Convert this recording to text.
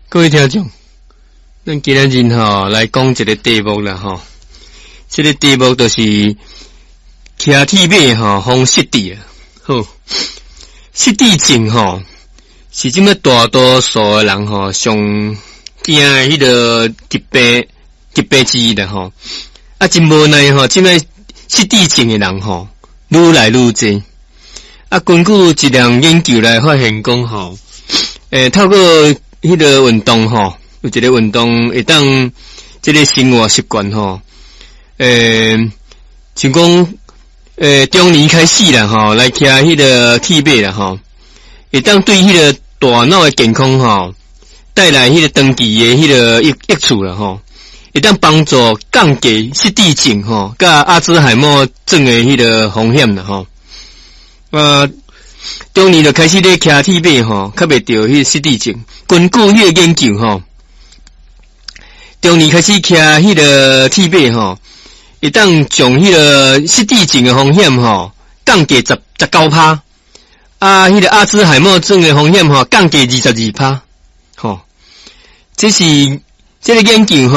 各位听众，咱今仔日来讲一个题目啦这个题目就是骑铁马防失智啊。好，失智症是即么大多数的人上惊的迄个疾病之一啦真无奈即么失智症的人愈来愈多。根据一项研究来发现讲透过迄个运动有一个运动会当这个生活习惯像讲中年开始啦来骑迄个铁马啦会当对迄个大脑的健康带来迄个长期的迄个益处啦会当帮助降低失智症甲阿兹海默症的迄个风险啦中年就开始咧骑铁马较袂着迄个失智症。根据迄个研究中年开始骑迄个铁马会当将迄个失智症的风险降低19%，迄个阿兹海默症的风险降低22%。这是这个研究